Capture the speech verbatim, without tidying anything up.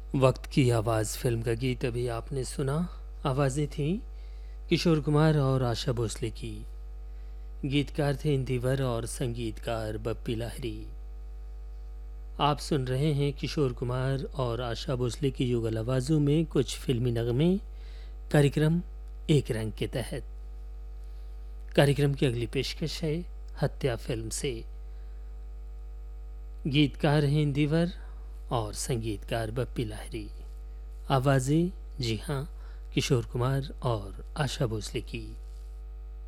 वक्त की आवाज़ फिल्म का गीत अभी आपने सुना। आवाज़ें थीं किशोर कुमार और आशा भोसले की। गीतकार थे इंदिवर और संगीतकार बप्पी लाहिरी। आप सुन रहे हैं किशोर कुमार और आशा भोसले की युगल आवाज़ों में कुछ फिल्मी नगमे, कार्यक्रम एक रंग के तहत। कार्यक्रम की अगली पेशकश है हत्या फिल्म से। गीतकार हैं इंदिवर और संगीतकार बप्पी लाहिरी। आवाज़ें जी हाँ किशोर कुमार और आशा भोसले की।